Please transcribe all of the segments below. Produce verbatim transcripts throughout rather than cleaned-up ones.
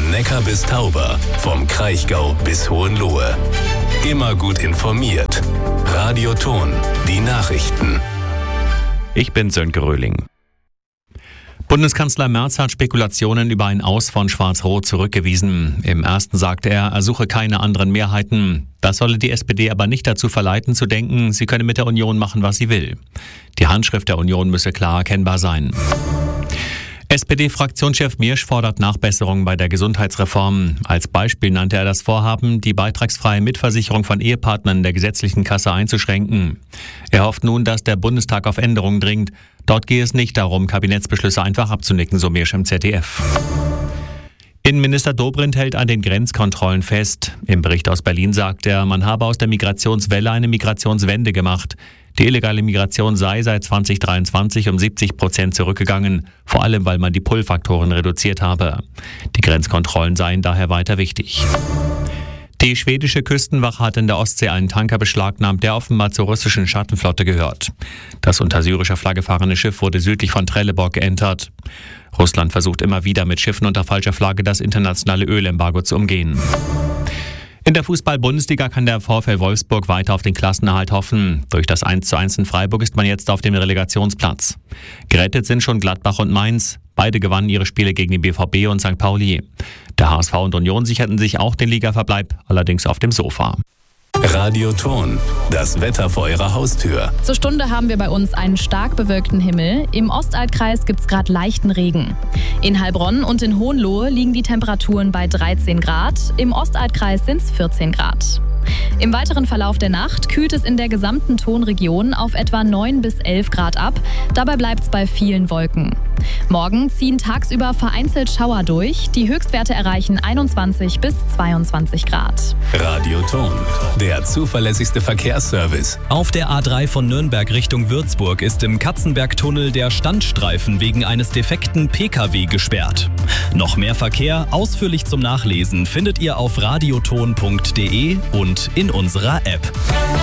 Neckar bis Tauber, vom Kraichgau bis Hohenlohe. Immer gut informiert. Radio Thon, die Nachrichten. Ich bin Sönke Röhling. Bundeskanzler Merz hat Spekulationen über ein Aus von Schwarz-Rot zurückgewiesen. Im ersten sagte er, er suche keine anderen Mehrheiten. Das solle die S P D aber nicht dazu verleiten, zu denken, sie könne mit der Union machen, was sie will. Die Handschrift der Union müsse klar erkennbar sein. S P D-Fraktionschef Miersch fordert Nachbesserungen bei der Gesundheitsreform. Als Beispiel nannte er das Vorhaben, die beitragsfreie Mitversicherung von Ehepartnern in der gesetzlichen Kasse einzuschränken. Er hofft nun, dass der Bundestag auf Änderungen dringt. Dort gehe es nicht darum, Kabinettsbeschlüsse einfach abzunicken, so Miersch im Z D F. Innenminister Dobrindt hält an den Grenzkontrollen fest. Im Bericht aus Berlin sagt er, man habe aus der Migrationswelle eine Migrationswende gemacht. Die illegale Migration sei seit zwanzig dreiundzwanzig um siebzig Prozent zurückgegangen, vor allem weil man die Pull-Faktoren reduziert habe. Die Grenzkontrollen seien daher weiter wichtig. Die schwedische Küstenwache hat in der Ostsee einen Tanker beschlagnahmt, der offenbar zur russischen Schattenflotte gehört. Das unter syrischer Flagge fahrende Schiff wurde südlich von Trelleborg geentert. Russland versucht immer wieder mit Schiffen unter falscher Flagge das internationale Ölembargo zu umgehen. In der Fußball-Bundesliga kann der VfL Wolfsburg weiter auf den Klassenerhalt hoffen. Durch das eins zu eins in Freiburg ist man jetzt auf dem Relegationsplatz. Gerettet sind schon Gladbach und Mainz. Beide gewannen ihre Spiele gegen den B V B und Sankt Pauli. Der H S V und Union sicherten sich auch den Ligaverbleib, allerdings auf dem Sofa. Radio Thon, das Wetter vor Ihrer Haustür. Zur Stunde haben wir bei uns einen stark bewölkten Himmel. Im Ostaltkreis gibt es gerade leichten Regen. In Heilbronn und in Hohenlohe liegen die Temperaturen bei dreizehn Grad. Im Ostaltkreis sind es vierzehn Grad. Im weiteren Verlauf der Nacht kühlt es in der gesamten Thonregion auf etwa neun bis elf Grad ab. Dabei bleibt es bei vielen Wolken. Morgen ziehen tagsüber vereinzelt Schauer durch. Die Höchstwerte erreichen einundzwanzig bis zweiundzwanzig Grad. Radio Thon, der zuverlässigste Verkehrsservice. Auf der A drei von Nürnberg Richtung Würzburg ist im Katzenbergtunnel der Standstreifen wegen eines defekten P K W gesperrt. Noch mehr Verkehr, ausführlich zum Nachlesen, findet ihr auf radiothon punkt de und in unserer App.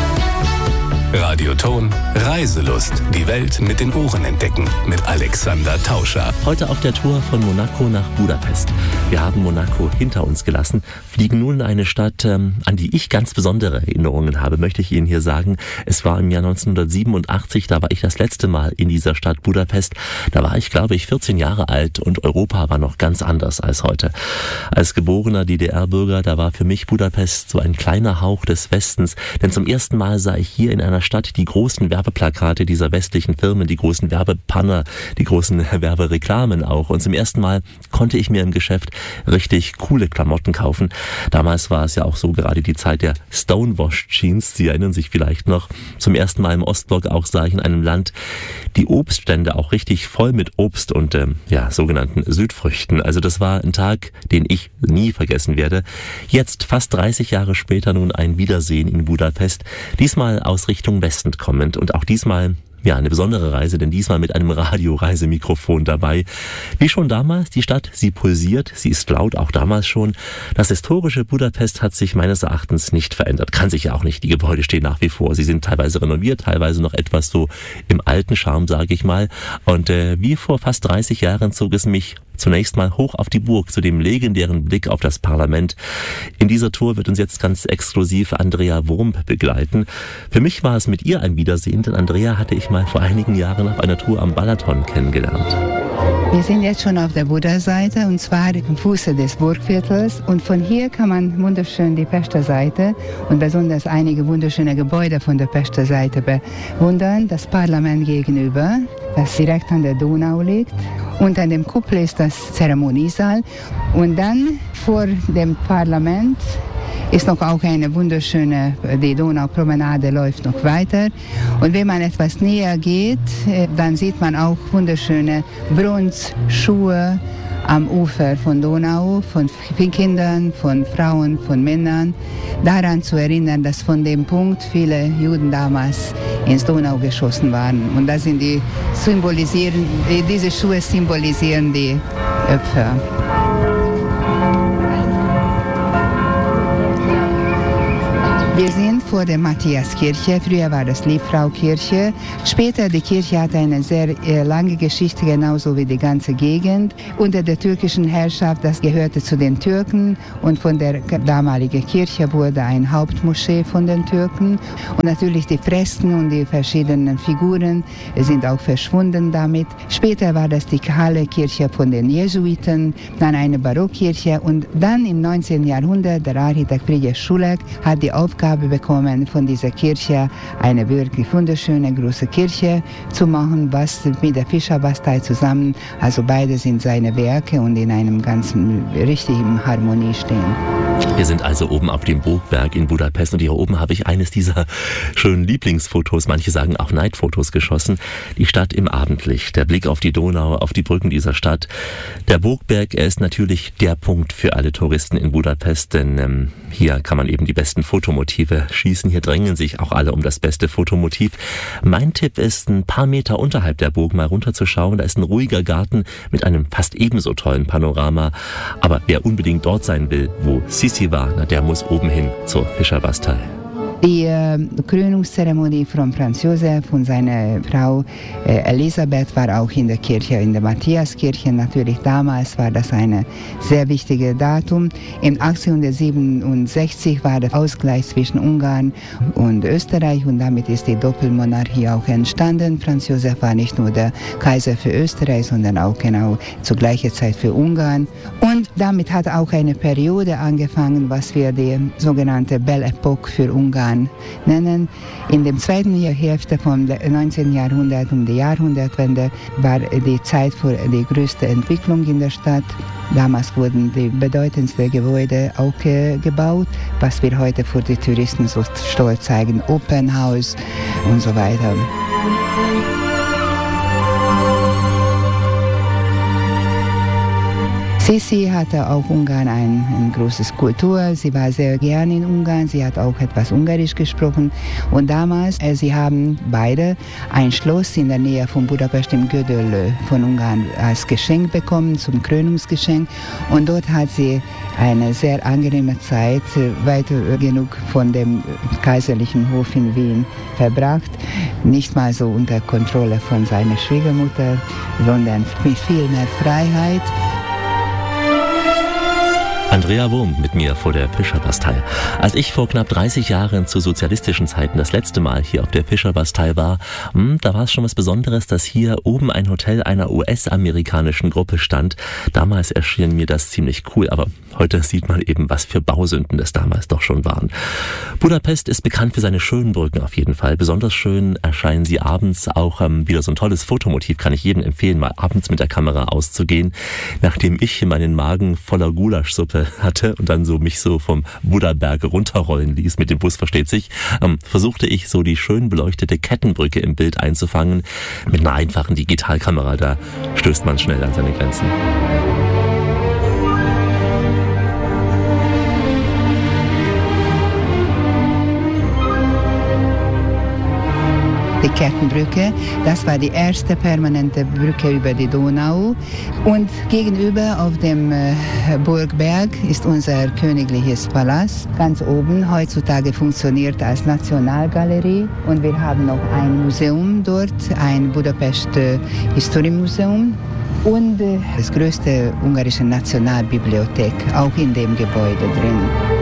Radio Thon, Reiselust. Die Welt mit den Ohren entdecken. Mit Alexander Tauscher. Heute auf der Tour von Monaco nach Budapest. Wir haben Monaco hinter uns gelassen, fliegen nun in eine Stadt, ähm, an die ich ganz besondere Erinnerungen habe, möchte ich Ihnen hier sagen. Es war im Jahr neunzehnhundertsiebenundachtzig, da war ich das letzte Mal in dieser Stadt Budapest. Da war ich, glaube ich, vierzehn Jahre alt und Europa war noch ganz anders als heute. Als geborener D D R-Bürger, da war für mich Budapest so ein kleiner Hauch des Westens, denn zum ersten Mal sah ich hier in einer Stadt die großen Werbeplakate dieser westlichen Firmen, die großen Werbepanner, die großen Werbereklamen auch. Und zum ersten Mal konnte ich mir im Geschäft richtig coole Klamotten kaufen. Damals war es ja auch so gerade die Zeit der Stonewash Jeans. Sie erinnern sich vielleicht noch. Zum ersten Mal im Ostblock auch sah ich in einem Land die Obststände auch richtig voll mit Obst und ähm, ja sogenannten Südfrüchten. Also das war ein Tag, den ich nie vergessen werde. Jetzt, fast dreißig Jahre später, nun ein Wiedersehen in Budapest. Diesmal aus Richtung Westen kommend und auch diesmal ja eine besondere Reise, denn diesmal mit einem Radioreisemikrofon dabei. Wie schon damals, die Stadt, sie pulsiert, sie ist laut, auch damals schon. Das historische Budapest hat sich meines Erachtens nicht verändert, kann sich ja auch nicht. Die Gebäude stehen nach wie vor, sie sind teilweise renoviert, teilweise noch etwas so im alten Charme, sage ich mal. Und äh, wie vor fast dreißig Jahren zog es mich zunächst mal hoch auf die Burg, zu dem legendären Blick auf das Parlament. In dieser Tour wird uns jetzt ganz exklusiv Andrea Wurm begleiten. Für mich war es mit ihr ein Wiedersehen, denn Andrea hatte ich mal vor einigen Jahren auf einer Tour am Balaton kennengelernt. Wir sind jetzt schon auf der Buda-Seite und zwar am Fuße des Burgviertels und von hier kann man wunderschön die Pester Seite und besonders einige wunderschöne Gebäude von der Pester Seite bewundern. Das Parlament gegenüber, das direkt an der Donau liegt. Unter dem Kuppel ist das Zeremoniesaal und dann vor dem Parlament ist noch auch eine wunderschöne, die Donaupromenade läuft noch weiter. Und wenn man etwas näher geht, dann sieht man auch wunderschöne Bronzschuhe am Ufer von Donau, von Kindern, von Frauen, von Männern. Daran zu erinnern, dass von dem Punkt viele Juden damals ins Donau geschossen waren. Und das sind die symbolisieren, diese Schuhe symbolisieren die Opfer. Wir sind vor der Matthiaskirche. Früher war das Liebfraukirche. Später die Kirche hat eine sehr äh, lange Geschichte, genauso wie die ganze Gegend. Unter der türkischen Herrschaft, das gehörte zu den Türken und von der damaligen Kirche wurde ein Hauptmoschee von den Türken. Und natürlich die Fresken und die verschiedenen Figuren sind auch verschwunden damit. Später war das die kahle Kirche von den Jesuiten, dann eine Barockkirche und dann im neunzehnten Jahrhundert der Architekt Friedrich Schuleg hat die Aufgabe bekommen, von dieser Kirche eine wirklich wunderschöne große Kirche zu machen, was mit der Fischerbastei zusammen, also beide sind seine Werke und in einem ganzen richtigen Harmonie stehen. Wir sind also oben auf dem Burgberg in Budapest und hier oben habe ich eines dieser schönen Lieblingsfotos, manche sagen auch Neidfotos geschossen. Die Stadt im Abendlicht, der Blick auf die Donau, auf die Brücken dieser Stadt. Der Burgberg, er ist natürlich der Punkt für alle Touristen in Budapest, denn ähm, hier kann man eben die besten Fotomotive schießen. Hier drängen sich auch alle um das beste Fotomotiv. Mein Tipp ist, ein paar Meter unterhalb der Burg mal runterzuschauen. Da ist ein ruhiger Garten mit einem fast ebenso tollen Panorama. Aber wer unbedingt dort sein will, wo Sisi war, na, der muss oben hin zur Fischerbastei. Die äh, Krönungszeremonie von Franz Josef und seiner Frau äh, Elisabeth war auch in der Kirche, in der Matthiaskirche. Natürlich damals war das ein sehr wichtiges Datum. Im achtzehnhundertsiebenundsechzig war der Ausgleich zwischen Ungarn und Österreich und damit ist die Doppelmonarchie auch entstanden. Franz Josef war nicht nur der Kaiser für Österreich, sondern auch genau zur gleichen Zeit für Ungarn. Und damit hat auch eine Periode angefangen, was wir die sogenannte Belle Epoque für Ungarn nennen. In der zweiten Hälfte vom neunzehnten Jahrhundert, um die Jahrhundertwende, war die Zeit für die größte Entwicklung in der Stadt. Damals wurden die bedeutendsten Gebäude auch äh, gebaut, was wir heute für die Touristen so stolz zeigen, Opernhaus und so weiter. Sisi hatte auch Ungarn ein, ein großes Kultur. Sie war sehr gern in Ungarn. Sie hat auch etwas Ungarisch gesprochen. Und damals, äh, sie haben beide ein Schloss in der Nähe von Budapest im Gödöllő von Ungarn als Geschenk bekommen, zum Krönungsgeschenk. Und dort hat sie eine sehr angenehme Zeit, äh, weit genug von dem kaiserlichen Hof in Wien verbracht. Nicht mal so unter Kontrolle von seiner Schwiegermutter, sondern mit viel mehr Freiheit. Andrea Wurm mit mir vor der Fischerbastei. Als ich vor knapp dreißig Jahren zu sozialistischen Zeiten das letzte Mal hier auf der Fischerbastei war, mh, da war es schon was Besonderes, dass hier oben ein Hotel einer U S-amerikanischen Gruppe stand. Damals erschien mir das ziemlich cool, aber heute sieht man eben, was für Bausünden das damals doch schon waren. Budapest ist bekannt für seine schönen Brücken auf jeden Fall. Besonders schön erscheinen sie abends auch. Ähm, wieder so ein tolles Fotomotiv kann ich jedem empfehlen, mal abends mit der Kamera auszugehen. Nachdem ich meinen Magen voller Gulaschsuppe hatte und dann so mich so vom Budaberg runterrollen ließ, mit dem Bus versteht sich, ähm, versuchte ich so die schön beleuchtete Kettenbrücke im Bild einzufangen. Mit einer einfachen Digitalkamera, da stößt man schnell an seine Grenzen. Die Kettenbrücke, das war die erste permanente Brücke über die Donau. Und gegenüber auf dem äh, Burgberg ist unser königliches Palast. Ganz oben, heutzutage funktioniert als Nationalgalerie. Und wir haben noch ein Museum dort, ein Budapest äh, History Museum. Und äh, das größte ungarische Nationalbibliothek, auch in dem Gebäude drin.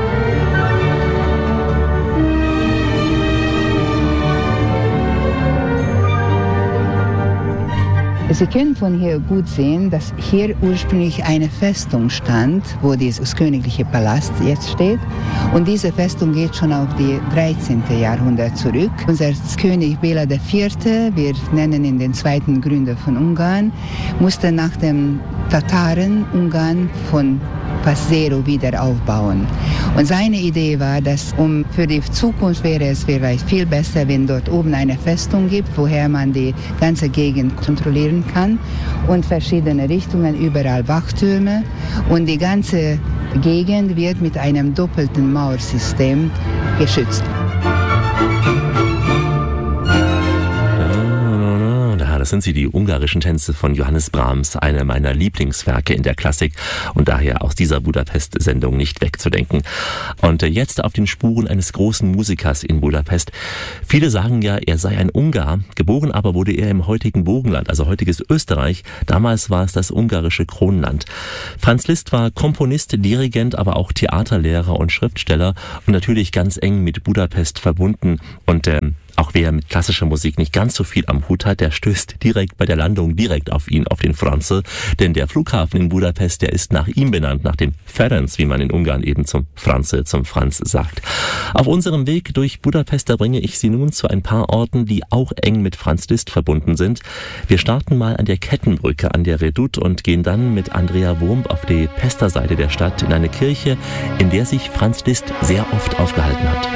Sie können von hier gut sehen, dass hier ursprünglich eine Festung stand, wo dieses königliche Palast jetzt steht. Und diese Festung geht schon auf die dreizehnten Jahrhundert zurück. Unser König Béla der Vierte, wir nennen ihn den zweiten Gründer von Ungarn, musste nach den Tataren Ungarn von fast zero wieder aufbauen. Und seine Idee war, dass um für die Zukunft wäre es vielleicht viel besser, wenn dort oben eine Festung gibt, woher man die ganze Gegend kontrollieren kann und verschiedene Richtungen, überall Wachtürme und die ganze Gegend wird mit einem doppelten Mauersystem geschützt. das sind sie, die ungarischen Tänze von Johannes Brahms, eine meiner Lieblingswerke in der Klassik und daher aus dieser Budapest-Sendung nicht wegzudenken. Und jetzt auf den Spuren eines großen Musikers in Budapest. Viele sagen ja, er sei ein Ungar, geboren aber wurde er im heutigen Burgenland, also heutiges Österreich. Damals war es das ungarische Kronland. Franz Liszt war Komponist, Dirigent, aber auch Theaterlehrer und Schriftsteller und natürlich ganz eng mit Budapest verbunden. Und äh, auch wer mit klassischer Musik nicht ganz so viel am Hut hat, der stößt direkt bei der Landung direkt auf ihn, auf den Franzl. Denn der Flughafen in Budapest, der ist nach ihm benannt, nach dem Ferenc, wie man in Ungarn eben zum Franzl, zum Franz sagt. Auf unserem Weg durch Budapest, da bringe ich Sie nun zu ein paar Orten, die auch eng mit Franz Liszt verbunden sind. Wir starten mal an der Kettenbrücke, an der Redoute und gehen dann mit Andrea Wurmb auf die Pester-Seite der Stadt in eine Kirche, in der sich Franz Liszt sehr oft aufgehalten hat.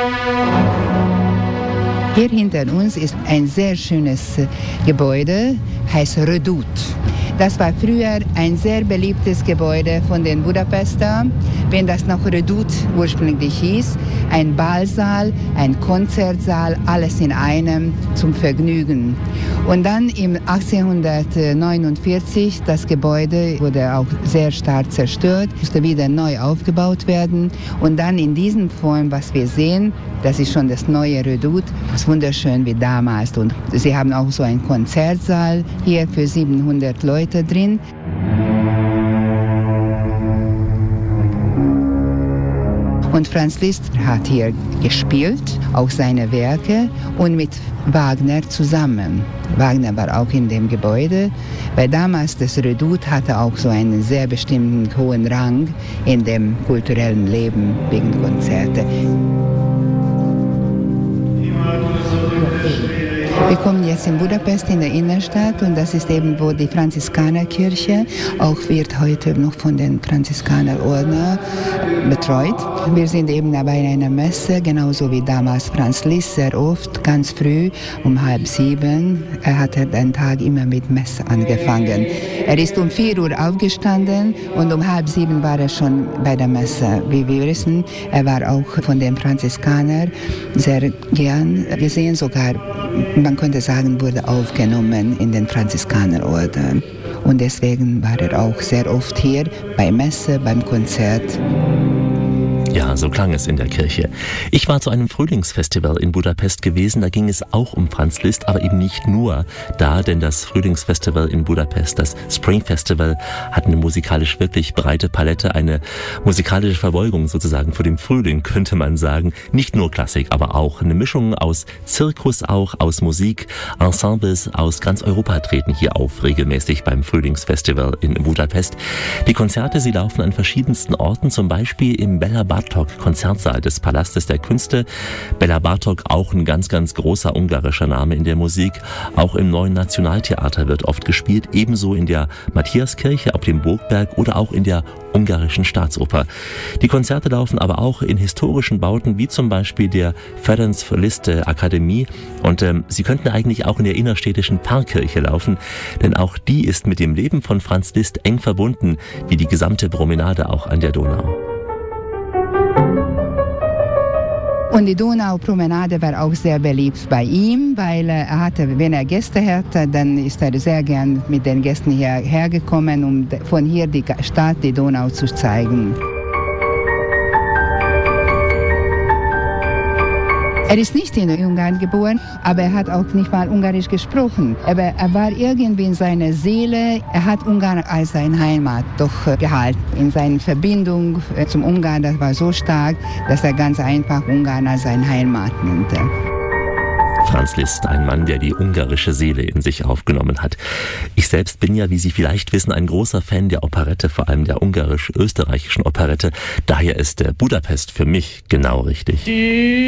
Hier hinter uns ist ein sehr schönes Gebäude, heißt Redoute. Das war früher ein sehr beliebtes Gebäude von den Budapester, wenn das noch Redoute ursprünglich hieß. Ein Ballsaal, ein Konzertsaal, alles in einem zum Vergnügen. Und dann im achtzehnhundertneunundvierzig, das Gebäude wurde auch sehr stark zerstört, musste wieder neu aufgebaut werden. Und dann in diesem Form, was wir sehen, das ist schon das neue Redoute, das ist wunderschön wie damals. Und sie haben auch so einen Konzertsaal hier für siebenhundert Leute drin. Und Franz Liszt hat hier gespielt, auch seine Werke und mit Wagner zusammen. Wagner war auch in dem Gebäude, weil damals das Redoute hatte auch so einen sehr bestimmten hohen Rang in dem kulturellen Leben wegen Konzerte. Wir kommen jetzt in Budapest in der Innenstadt und das ist eben, wo die Franziskanerkirche auch wird heute noch von den Franziskanerordner betreut. Wir sind eben dabei in einer Messe, genauso wie damals Franz Liszt, sehr oft, ganz früh, um halb sieben. Er hatte den Tag immer mit Messe angefangen. Er ist um vier Uhr aufgestanden und um halb sieben war er schon bei der Messe. Wie wir wissen, er war auch von den Franziskanern sehr gern gesehen, sogar man könnte sagen, wurde aufgenommen in den Franziskanerorden. Und deswegen war er auch sehr oft hier bei Messe, beim Konzert. Ja, so klang es in der Kirche. Ich war zu einem Frühlingsfestival in Budapest gewesen, da ging es auch um Franz Liszt, aber eben nicht nur da, denn das Frühlingsfestival in Budapest, das Spring Festival, hat eine musikalisch wirklich breite Palette, eine musikalische Verbeugung sozusagen für den Frühling, könnte man sagen. Nicht nur Klassik, aber auch eine Mischung aus Zirkus, auch aus Musik. Ensembles aus ganz Europa treten hier auf, regelmäßig beim Frühlingsfestival in Budapest. Die Konzerte, sie laufen an verschiedensten Orten, zum Beispiel im Bela Bartók-Konzertsaal des Palastes der Künste. Bela Bartók, auch ein ganz, ganz großer ungarischer Name in der Musik. Auch im Neuen Nationaltheater wird oft gespielt, ebenso in der Matthiaskirche auf dem Burgberg oder auch in der ungarischen Staatsoper. Die Konzerte laufen aber auch in historischen Bauten, wie zum Beispiel der Ferenc Liszt Akademie. Und ähm, sie könnten eigentlich auch in der innerstädtischen Pfarrkirche laufen, denn auch die ist mit dem Leben von Franz Liszt eng verbunden, wie die gesamte Promenade auch an der Donau. Und die Donaupromenade war auch sehr beliebt bei ihm, weil er hatte, wenn er Gäste hatte, dann ist er sehr gern mit den Gästen hierher gekommen, um von hier die Stadt, die Donau zu zeigen. Er ist nicht in Ungarn geboren, aber er hat auch nicht mal Ungarisch gesprochen. Aber er war irgendwie in seiner Seele, er hat Ungarn als seine Heimat doch gehalten. In seiner Verbindung zum Ungarn, das war so stark, dass er ganz einfach Ungarn als seine Heimat nannte. Franz Liszt, ein Mann, der die ungarische Seele in sich aufgenommen hat. Ich selbst bin ja, wie Sie vielleicht wissen, ein großer Fan der Operette, vor allem der ungarisch-österreichischen Operette. Daher ist Budapest für mich genau richtig.